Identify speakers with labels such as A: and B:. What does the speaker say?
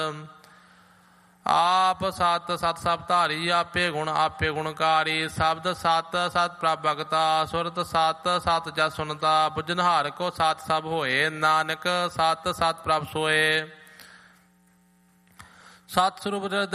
A: ਆਪ ਸਤ ਸਤ ਸਭ ਧਾਰੀ, ਆਪੇ ਗੁਣਕਾਰੀ। ਸ਼ਬਦ ਸਤ ਸਤ ਪ੍ਰਭ ਭਗਤਾ, ਸੁਰਤ ਸਤ ਸਤ ਜਸ ਸੁਨਤਾ। ਬੁਝਨਹਾਰ ਕੋ ਸਤ ਸਭ ਹੋਏ, ਨਾਨਕ ਸਤ ਸਤ ਪ੍ਰਭ ਸੋਏ। ਸਤ ਸਰੂਪ